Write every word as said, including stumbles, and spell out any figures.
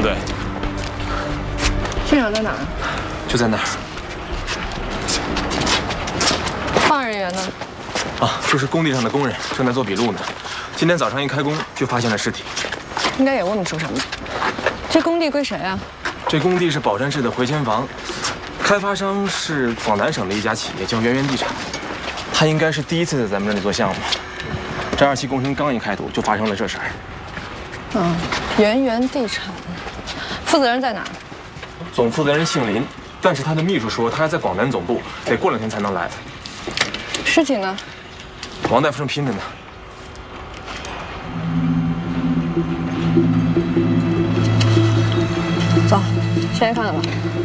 对。 现场在哪儿？ 就在那儿。 报案人员呢？ 啊，就是工地上的工人正在做笔录呢。今天早上一开工就发现了尸体。 应该也问不出什么。这工地归谁啊？ 这工地是宝山市的回迁房，开发商是广南省的一家企业，叫源源地产。他应该是第一次在咱们这里做项目。这二期工程刚一开土，就发生了这事儿。 嗯，源源地产，负责人在哪儿？ 总负责人姓林，但是他的秘书说他还在广南总部，得过两天才能来。 尸体呢？ 王大夫正拼着呢。 走，先去看看吧。